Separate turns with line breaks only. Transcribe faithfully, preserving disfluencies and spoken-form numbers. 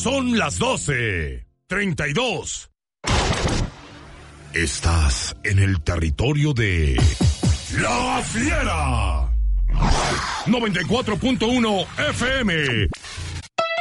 son las doce treinta y dos. Estás en el territorio de La Fiera. noventa y cuatro punto uno F M.